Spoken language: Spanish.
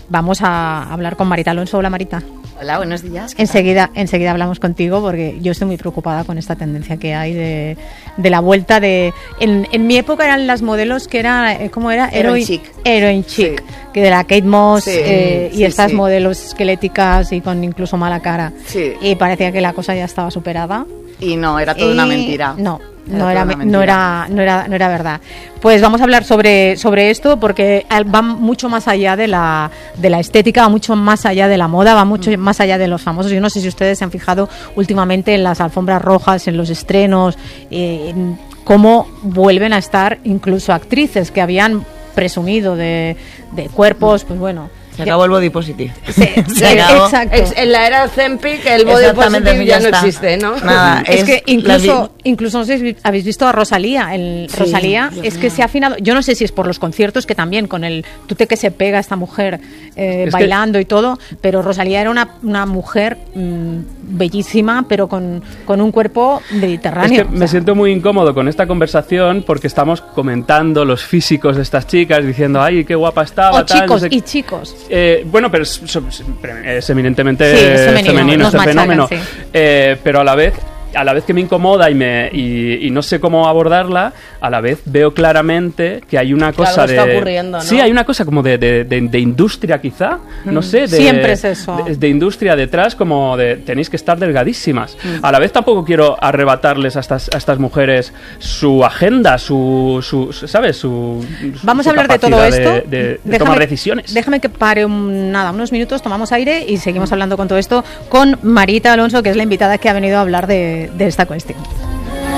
vamos a hablar con Marita Alonso. Hola, Marita. Hola, buenos días. Enseguida hablamos contigo porque yo estoy muy preocupada con esta tendencia que hay de la vuelta de... En mi época eran las modelos que era... ¿Cómo era? Heroin Chic. Heroin Chic, sí. Que de la Kate Moss y estas sí. modelos esqueléticas y con incluso mala cara. Sí. Y parecía que la cosa ya estaba superada. Y no, era toda una mentira. No era verdad. Pues vamos a hablar sobre esto porque va mucho más allá de la estética, va mucho más allá de la moda, va mucho más allá de los famosos. Yo no sé si ustedes se han fijado últimamente en las alfombras rojas, en los estrenos, cómo vuelven a estar incluso actrices que habían presumido de cuerpos, pues bueno. Se acabó el body positive. Sí, exacto. En la era Zempic el body positive ya no existe, ¿no? Nada, es que incluso no sé si habéis visto a Rosalía. Rosalía es que se ha afinado. Yo no sé si es por los conciertos, que también con el tute que se pega esta mujer bailando y todo, pero Rosalía era una mujer bellísima, pero con un cuerpo mediterráneo. Es que me siento muy incómodo con esta conversación porque estamos comentando los físicos de estas chicas, diciendo, ay, qué guapa estaba. O tal, chicos no sé. y chicos. Bueno, pero es eminentemente femenino este fenómeno. Sí. Pero a la vez que me incomoda y no sé cómo abordarla, a la vez veo claramente que hay una cosa está ocurriendo, ¿no? Sí, hay una cosa como de industria quizá, no sé. Siempre es eso. De industria detrás, como de tenéis que estar delgadísimas. A la vez tampoco quiero arrebatarles a estas mujeres su agenda, ¿sabes? Vamos su a hablar de todo esto. De tomar decisiones. Déjame que pare unos minutos, tomamos aire y seguimos hablando con todo esto con Marita Alonso, que es la invitada que ha venido a hablar de esta cuestión.